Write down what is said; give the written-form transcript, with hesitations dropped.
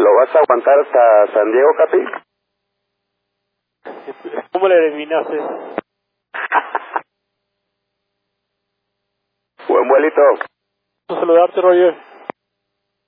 ¿Lo vas a aguantar hasta San Diego, Capi? ¿Cómo le adivinaste? Buen vuelito. Saludarte, Roger.